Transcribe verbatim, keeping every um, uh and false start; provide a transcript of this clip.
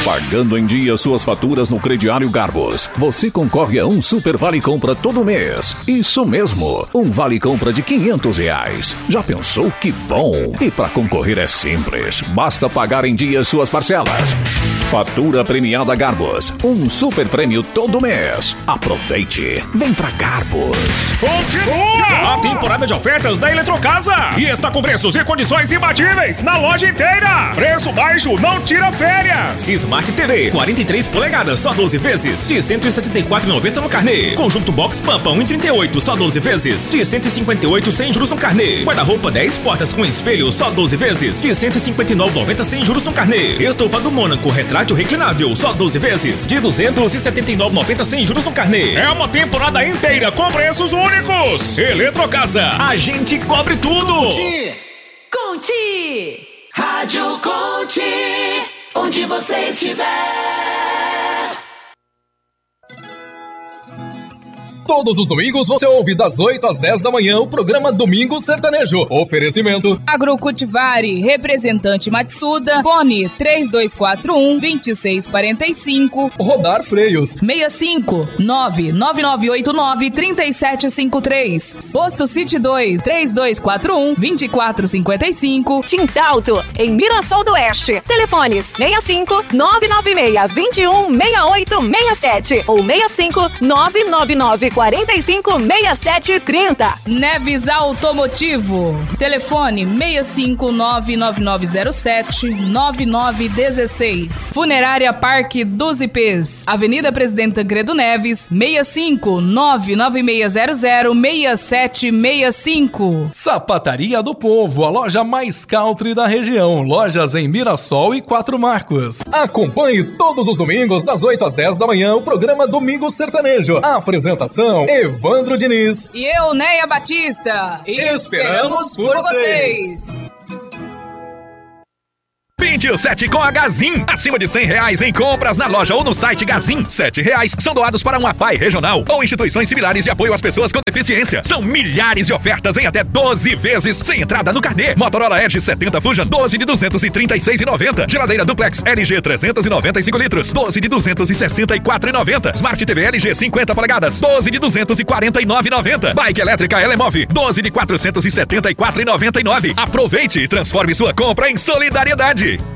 Pagando em dia suas faturas no Crediário Garbos, você concorre a um Super Vale Compra todo mês. Isso mesmo, um Vale Compra de quinhentos reais. Já pensou que bom? E para concorrer é simples, basta pagar em dia suas parcelas. Fatura premiada Garbos, um super prêmio todo mês. Aproveite, vem pra Garbos. Continua a temporada de ofertas da Eletrocasa e está com preços e condições imbatíveis na loja inteira. Preço baixo não tira férias. Smart T V quarenta e três polegadas, só doze vezes, de cento e sessenta e quatro reais e noventa centavos no carnê. Conjunto Box Pampa um e trinta e oito, só doze vezes, de cento e cinquenta e oito reais sem juros no carnê. Guarda-roupa dez portas com espelho, só doze vezes, de cento e cinquenta e nove reais e noventa centavos sem juros no carnê. Estofa do Mônaco retrátil reclinável, só doze vezes, de duzentos e setenta e nove reais e noventa centavos sem juros no carnê. É uma temporada inteira com preços únicos. Eletrocasa, a gente cobre tudo. Conte! Conte! Rádio Conte, onde você estiver. Todos os domingos você ouve das oito às dez da manhã o programa Domingo Sertanejo. Oferecimento Agrocultivari, representante Matsuda, Fone três dois quatro um, dois seis quatro cinco. Rodar Freios seis cinco nove nove nove oito nove três sete cinco três. Posto City dois três dois quatro um, dois quatro cinco cinco. Tintalto, em Mirassol do Oeste. Telefones seis cinco nove nove seis, dois um seis oito seis sete ou seis cinco nove nove nove quatro cinco seis sete três zero. Neves Automotivo. Telefone seis cinco nove nove nove zero sete nove nove um seis. Funerária Parque dos Ipês. Avenida Presidente Tancredo Neves, seis cinco nove nove seis zero zero seis sete seis cinco. Sapataria do Povo, a loja mais country da região. Lojas em Mirassol e Quatro Marcos. Acompanhe todos os domingos das oito às dez da manhã o programa Domingo Sertanejo. A apresentação Evandro Diniz e eu, Neia Batista. E esperamos por vocês. vinte e sete com a Gazin. Acima de cem reais em compras na loja ou no site Gazin. sete reais são doados para uma P A I regional ou instituições similares de apoio às pessoas com deficiência. São milhares de ofertas em até doze vezes, sem entrada no carnê. Motorola Edge setenta Fusion, doze de duzentos e trinta e seis reais e noventa centavos. Geladeira Duplex L G trezentos e noventa e cinco litros, doze de duzentos e sessenta e quatro reais e noventa centavos. Smart T V L G cinquenta polegadas, doze de duzentos e quarenta e nove reais e noventa centavos. Bike elétrica Elemove, doze de quatrocentos e setenta e quatro reais e noventa e nove centavos. Aproveite e transforme sua compra em solidariedade.